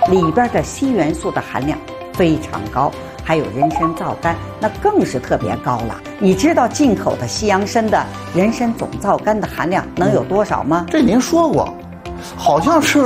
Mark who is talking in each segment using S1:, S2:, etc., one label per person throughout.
S1: 里边的硒元素的含量非常高，还有人参皂苷那更是特别高了。你知道进口的西洋参的人参总皂苷的含量能有多少吗？
S2: 这您说过，好像是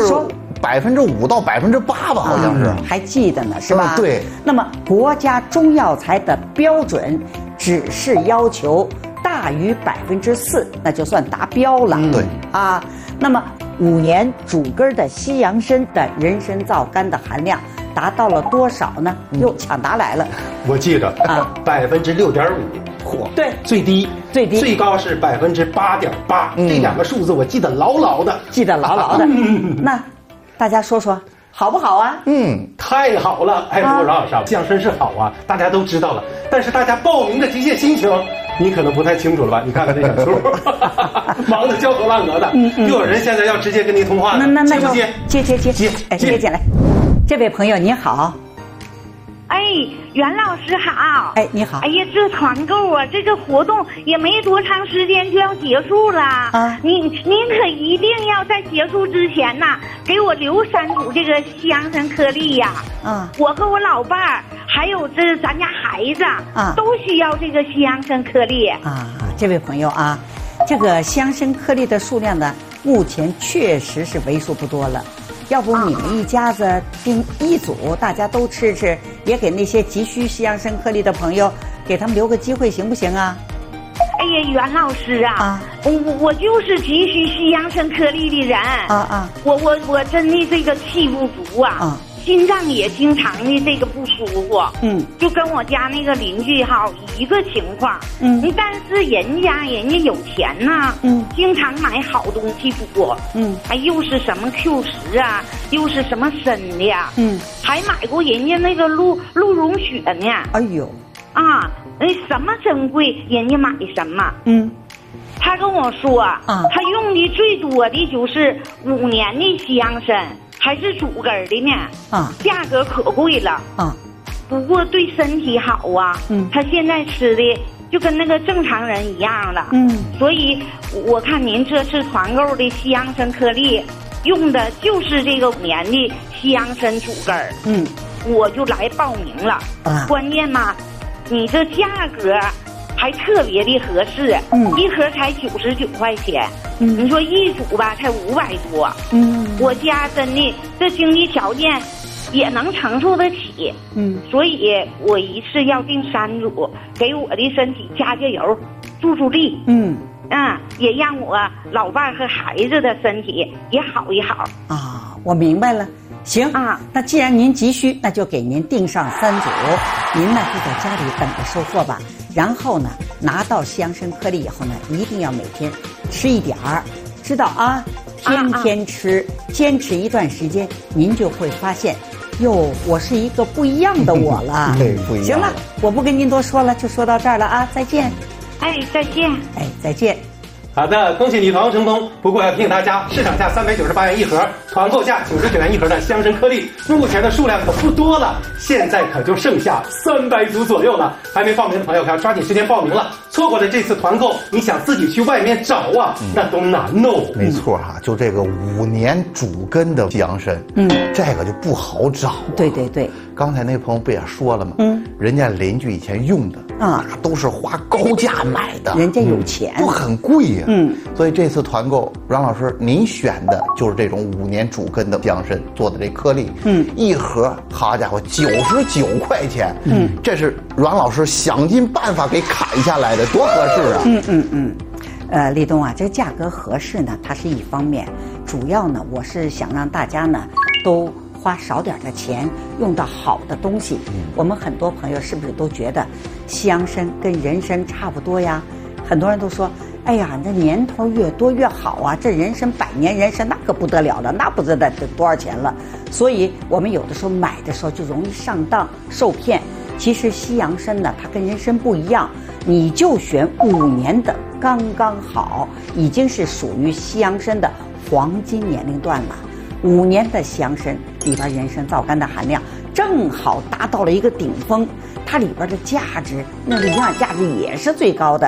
S2: 5%到8%吧，好像是。
S1: 还记得呢，是吧？
S2: 对。
S1: 那么国家中药材的标准指示要求大于4%，那就算达标了。
S2: 对。
S1: 啊，那么5年主根的西洋参的人参皂苷的含量达到了多少呢？又抢答来了。
S3: 我记得啊，6.5%。嚯，
S1: 对，
S3: 最低，最高是8.8%。这2个数字我记得牢牢的，
S1: 那大家说说好不好啊？
S3: 太好了！哎，罗老师，西洋参是好啊，大家都知道了。但是大家报名的这些心情，你可能不太清楚了吧？你看看这小叔，忙得焦头烂额的。又有人现在要直接跟您通话了，接不接？
S1: 接进来。这位朋友您好。
S4: 哎，袁老师好！
S1: 哎，你好！
S4: 哎呀，这团购啊，这个活动也没多长时间就要结束了啊！您可一定要在结束之前呐，给我留3组这个西洋参颗粒呀！我和我老伴儿，还有这咱家孩子都需要这个西洋参颗粒啊！
S1: 这位朋友啊，这个西洋参颗粒的数量呢，目前确实是为数不多了。要不你们一家子订1组，大家都吃吃，也给那些急需西洋参颗粒的朋友，给他们留个机会，行不行啊？
S4: 哎呀，袁老师啊，我就是急需西洋参颗粒的人我真的这个气不足啊。心脏也经常的这个不舒服，就跟我家那个邻居一个情况，但是人家有钱呐，经常买好东西多，又是什么 Q10啊，又是什么参的呀，还买过人家那个鹿茸血呢，
S1: 哎呦，
S4: 什么珍贵人家买什么，他跟我说，他用的最多的就是5年的西洋参。还是主根的呢，价格可贵了，不过对身体好啊，他现在吃的就跟那个正常人一样了，所以我看您这次团购的西洋参颗粒，用的就是这个5年的西洋参主根，我就来报名了，关键嘛，你这价格还特别的合适，一盒才99块钱，你说1组吧才500多，我家真的这经济条件也能承受得起，所以我一次要订3组，给我的身体加油，助力，也让我老伴和孩子的身体也好一好
S1: 啊。我明白了。行那既然您急需，那就给您订上3组，您呢就在家里等着收货吧。然后呢，拿到西洋参颗粒以后呢，一定要每天吃一点儿，知道啊？天天吃，坚持一段时间，您就会发现，哟，我是一个不一样的我了。
S2: 对，不一样。
S1: 行了，我不跟您多说了，就说到这儿了啊！再见。
S4: 再见。
S1: 再见。
S3: 好的，恭喜你团购成功。不过要提醒大家，市场价398元一盒，团购价99元一盒的西洋参颗粒，目前的数量可不多了，现在可就剩下300组左右了。还没报名的朋友，可要抓紧时间报名了。错过了这次团购，你想自己去外面找啊，那都难哦。
S2: 没错就这个5年主根的西洋参，这个就不好找。
S1: 对。
S2: 刚才那朋友不也说了吗？人家邻居以前用的那都是花高价买的，
S1: 人家有钱，
S2: 都很贵呀。所以这次团购，阮老师您选的就是这种5年主根的西洋参做的这颗粒，一盒好家伙99块钱，这是阮老师想尽办法给砍下来的，多合适啊！
S1: 立冬啊，这个价格合适呢，它是一方面，主要呢，我是想让大家呢都花少点的钱，用到好的东西。我们很多朋友是不是都觉得西洋参跟人参差不多呀？很多人都说，哎呀，这年头越多越好啊！这人参100年人参那可不得了了，那不知道得多少钱了。所以我们有的时候买的时候就容易上当受骗。其实西洋参呢，它跟人参不一样，你就选5年的刚刚好，已经是属于西洋参的黄金年龄段了。5年的西洋参里边人参皂苷的含量正好达到了一个顶峰，它里边的价值，那个营养价值也是最高的。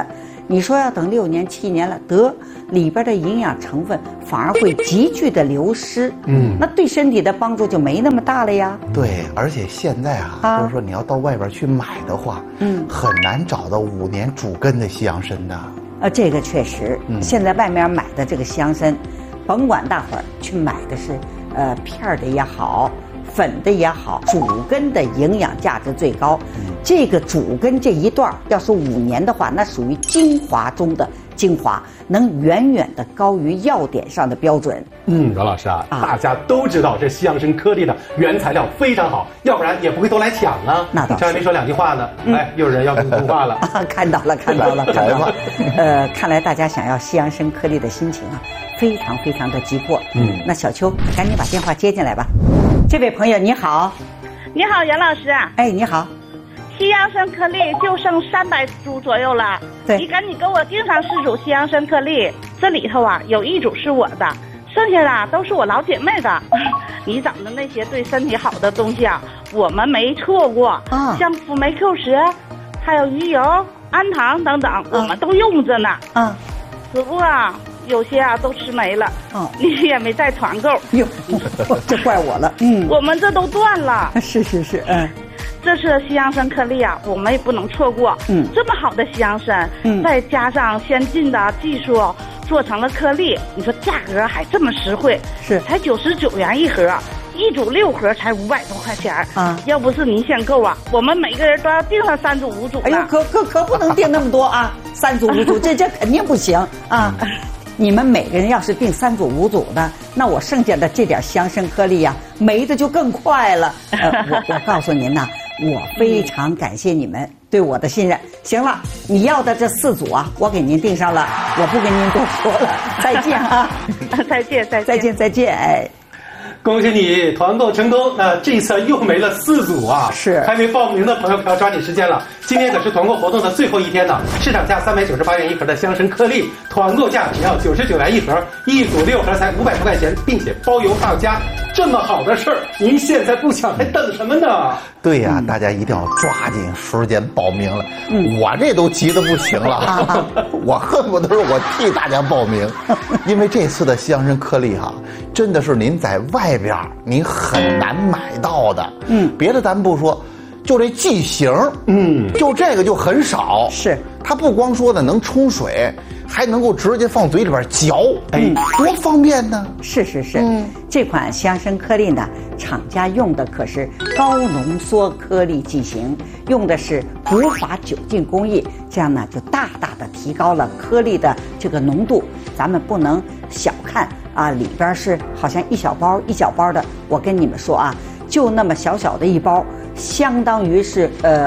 S1: 你说要等6年7年了，得里边的营养成分反而会急剧的流失，那对身体的帮助就没那么大了呀。
S2: 对，而且现在就是说你要到外边去买的话，很难找到5年主根的西洋参的。
S1: 这个确实，现在外面买的这个西洋参，甭管大伙儿去买的是片儿的也好，粉的也好，主根的营养价值最高。这个主根这一段要是5年的话，那属于精华中的精华，能远远的高于药典上的标准。
S3: 阮老师啊，大家都知道这西洋参颗粒的原材料非常好，要不然也不会都来抢啊。
S1: 那倒是。
S3: 这还没说2句话呢，又有人要跟通话了。
S1: 看到了。看到了。看来大家想要西洋参颗粒的心情啊，非常非常的急迫。那小秋，赶紧把电话接进来吧。这位朋友你好。
S5: 你好，袁老师。
S1: 哎，你好。
S5: 西洋参颗粒就剩300组左右了，
S1: 对，
S5: 你赶紧给我订上4组西洋参颗粒。这里头啊，有1组是我的，剩下的都是我老姐妹的。你整的那些对身体好的东西啊，我们没错过，像辅酶 Q10，还有鱼油、氨糖等等，我们都用着呢。只不过啊，有些啊都吃没了。你也没再团购。
S1: 哟，这怪我了。
S5: 我们这都断了。
S1: 是。
S5: 这次西洋参颗粒啊，我们也不能错过。这么好的西洋参，再加上先进的技术做成了颗粒，你说价格还这么实惠，才99元一盒，1组6盒才500多块钱啊！要不是您限购啊，我们每个人都要订上3组5组。
S1: 哎呦，可不能订那么多啊！3组5组，这肯定不行啊！你们每个人要是订3组5组的，那我剩下的这点西洋参颗粒呀，没的就更快了。我告诉您呐，我非常感谢你们对我的信任。行了，你要的这4组啊，我给您订上了，我不跟您多说了，再见啊！再见！哎。
S3: 恭喜你团购成功！那这次又没了4组啊！
S1: 是，
S3: 还没报名的朋友可要抓紧时间了。今天可是团购活动的最后一天呢，市场价398元一盒的西洋参颗粒，团购价只要99元一盒，1组6盒才500多块钱，并且包邮到家。这么好的事儿，您现在不抢还等什么呢？
S2: 对呀，大家一定要抓紧时间报名了。我这都急得不行了，我恨不得是我替大家报名，因为这次的西洋参颗粒真的是您在外边您很难买到的。别的咱不说，就这剂型，就这个就很少。
S1: 是，
S2: 它不光说的能冲水，还能够直接放嘴里边嚼，多方便呢！
S1: 是。这款西洋参颗粒呢，厂家用的可是高浓缩颗粒剂型，用的是古法酒精工艺，这样呢就大大的提高了颗粒的这个浓度。咱们不能小看啊，里边是好像一小包的。我跟你们说啊，就那么小小的一包，相当于是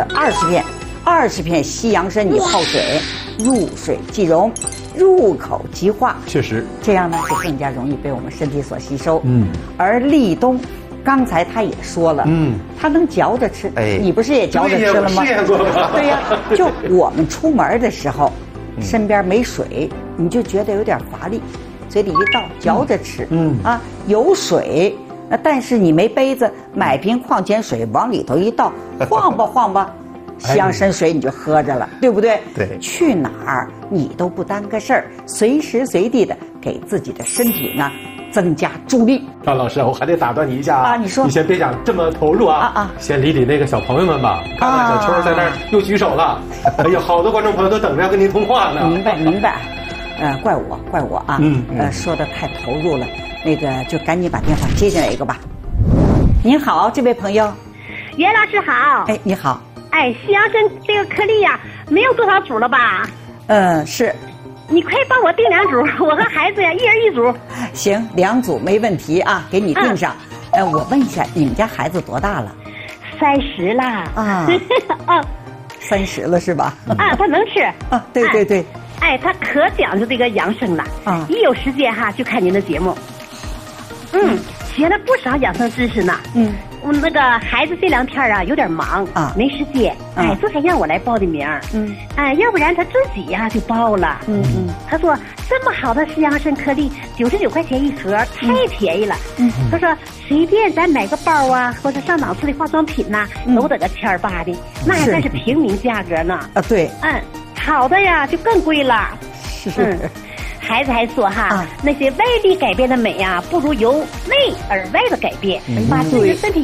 S1: 20片西洋参，你泡水，入水即溶，入口即化，
S3: 确实，
S1: 这样呢就更加容易被我们身体所吸收。而立冬，刚才他也说了，他能嚼着吃。你不是也嚼着吃了吗？对呀，就我们出门的时候，身边没水，你就觉得有点乏力，嘴里一倒，嚼着吃。有水，但是你没杯子，买瓶矿泉水往里头一倒，晃吧。西洋参水你就喝着了，对不对？
S2: 对，
S1: 去哪儿你都不耽搁事儿，随时随地的给自己的身体呢增加助力。
S3: 张老师，我还得打断你一下啊！
S1: 你说，
S3: 你先别讲这么投入啊！先理理那个小朋友们吧。看看小秋在那儿又举手了，哎呀，好多观众朋友都等着要跟您通话呢。
S1: 明白，怪我啊！说的太投入了，那个就赶紧把电话接进来一个吧。您好，这位朋友。
S6: 袁老师好。
S1: 哎，你好。
S6: 西洋参这个颗粒呀，没有多少组了吧？
S1: 是。
S6: 你快帮我订2组，我和孩子呀一人1组。
S1: 行，2组没问题啊，给你订上。我问一下，你们家孩子多大了
S6: ？30啦。
S1: 啊。30了是吧？
S6: 他能吃。
S1: 对。
S6: 他可讲究这个养生了。一有时间就看您的节目。学了不少养生知识呢。我那个孩子这2天有点忙没时间。昨天让我来报的名。要不然他自己就报了。他说这么好的西洋参颗粒99块钱一盒，太便宜了。他说随便咱买个包或者上档次的化妆品都得个1800的，那还算是平民价格呢。
S1: 对。
S6: 好的呀就更贵了。孩子还说哈，那些外力改变的美呀，不如由内而外的改变，把自己的身体